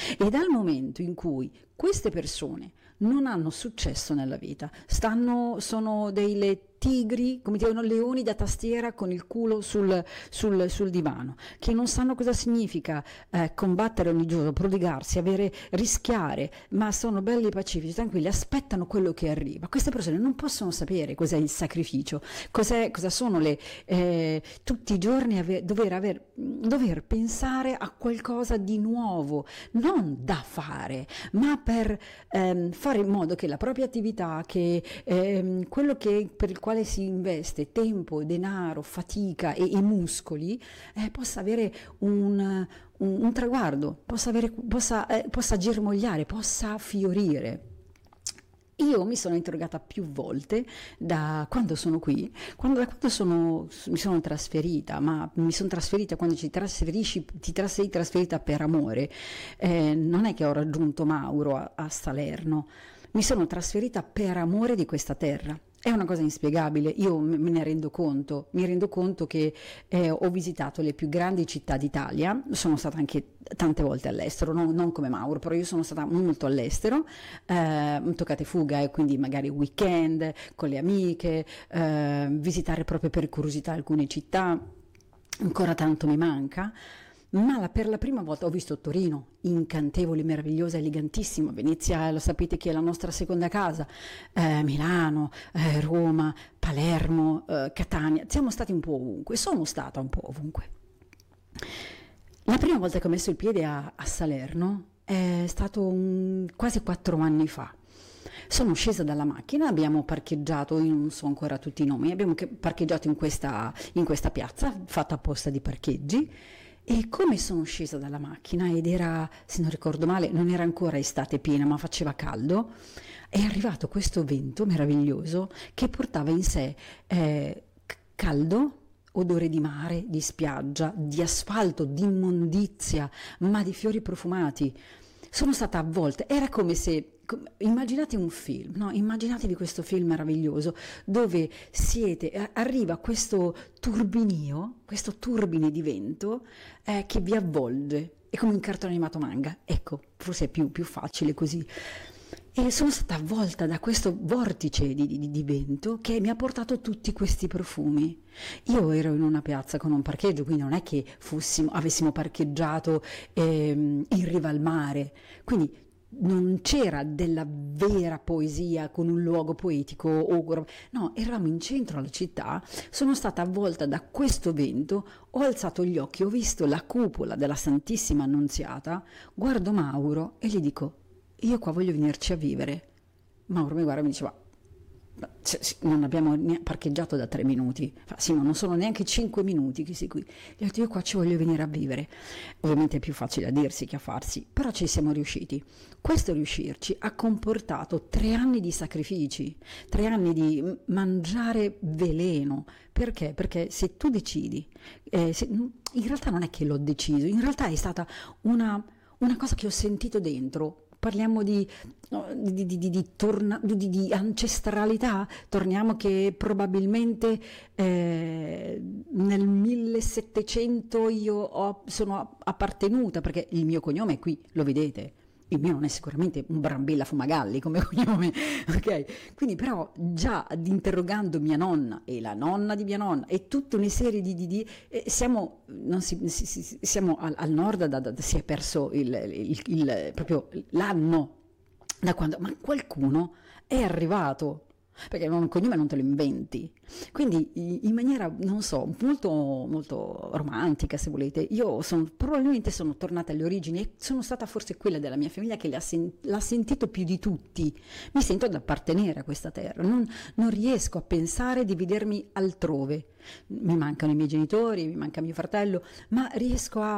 E dal momento in cui queste persone non hanno successo nella vita, sono dei tigri, come dicono, leoni da tastiera con il culo sul divano, che non sanno cosa significa combattere ogni giorno, prodigarsi, rischiare, ma sono belli pacifici, tranquilli, aspettano quello che arriva. Queste persone non possono sapere cos'è il sacrificio, cosa sono tutti i giorni dover pensare a qualcosa di nuovo, non da fare, ma per fare in modo che la propria attività, che quello per il quale si investe tempo, denaro, fatica e muscoli, possa avere un traguardo, possa germogliare, possa fiorire. Io mi sono interrogata più volte da quando sono qui, mi sono trasferita, ma mi sono trasferita quando ti sei trasferita per amore. Non è che ho raggiunto Mauro a Salerno, mi sono trasferita per amore di questa terra. È una cosa inspiegabile, io me ne rendo conto, mi rendo conto che ho visitato le più grandi città d'Italia, sono stata anche tante volte all'estero, non come Mauro, però io sono stata molto all'estero, toccate fuga, quindi magari weekend con le amiche, visitare proprio per curiosità alcune città, ancora tanto mi manca. Ma per la prima volta ho visto Torino, incantevole, meravigliosa, elegantissima. Venezia, lo sapete che è la nostra seconda casa. Milano, Roma, Palermo, Catania. Siamo stati un po' ovunque, sono stata un po' ovunque. La prima volta che ho messo il piede a Salerno è stato quasi 4 anni fa. Sono scesa dalla macchina, abbiamo parcheggiato, io non so ancora tutti i nomi, abbiamo parcheggiato in questa piazza fatta apposta di parcheggi. E come sono scesa dalla macchina ed era, se non ricordo male, non era ancora estate piena, ma faceva caldo, è arrivato questo vento meraviglioso che portava in sé caldo, odore di mare, di spiaggia, di asfalto, di immondizia, ma di fiori profumati. Sono stata avvolta, era come se, immaginate un film, no? Immaginatevi questo film meraviglioso dove arriva questo turbine di vento che vi avvolge, è come un cartone animato manga, ecco, forse è più facile così. E sono stata avvolta da questo vortice di vento che mi ha portato tutti questi profumi. Io ero in una piazza con un parcheggio, quindi non è che avessimo parcheggiato in riva al mare, quindi non c'era della vera poesia con un luogo poetico, no, eravamo in centro alla città, sono stata avvolta da questo vento, ho alzato gli occhi, ho visto la cupola della Santissima Annunziata, guardo Mauro e gli dico: io qua voglio venirci a vivere. Mauro mi guarda e mi diceva: non abbiamo parcheggiato da 3 minuti. Sì, ma non sono neanche 5 minuti che sei qui. Gli ho detto: io qua ci voglio venire a vivere. Ovviamente è più facile a dirsi che a farsi, però ci siamo riusciti. Questo riuscirci ha comportato 3 anni di sacrifici, 3 anni di mangiare veleno. Perché? Perché se tu decidi, in realtà non è che l'ho deciso, in realtà è stata una cosa che ho sentito dentro. Parliamo di ancestralità, torniamo che probabilmente nel 1700 io sono appartenuta, perché il mio cognome è qui, lo vedete. Il mio non è sicuramente un Brambilla Fumagalli come cognome, ok? Quindi però già interrogando mia nonna e la nonna di mia nonna e tutta una serie siamo al nord, si è perso proprio l'anno da quando, ma qualcuno è arrivato. Perché un cognome non te lo inventi, quindi in maniera, non so, molto, molto romantica, se volete, probabilmente sono tornata alle origini e sono stata forse quella della mia famiglia che l'ha sentito più di tutti. Mi sento ad appartenere a questa terra, non riesco a pensare di vedermi altrove. Mi mancano i miei genitori, mi manca mio fratello, ma riesco a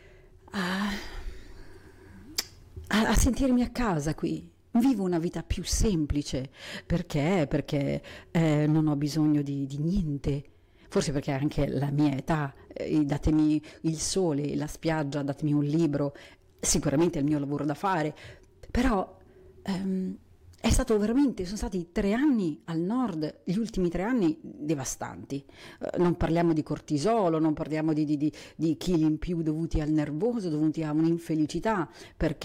sentirmi a casa qui. Vivo una vita più semplice, perché non ho bisogno di niente, forse perché anche la mia età, datemi il sole, la spiaggia, datemi un libro, sicuramente è il mio lavoro da fare, però sono stati 3 anni al nord, gli ultimi 3 anni devastanti, non parliamo di cortisolo, non parliamo di chili in più dovuti al nervoso, dovuti a un'infelicità, perché